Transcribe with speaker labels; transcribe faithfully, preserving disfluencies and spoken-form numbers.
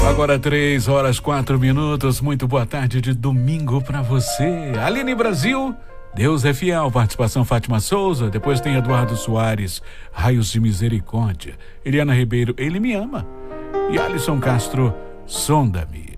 Speaker 1: Agora três horas, quatro minutos. Muito boa tarde de domingo pra você. Aline Brasil, Deus é Fiel. Participação Fátima Souza. Depois tem Eduardo Soares, Raios de Misericórdia. Eliana Ribeiro, Ele Me Ama. E Alisson Castro, Sonda-me.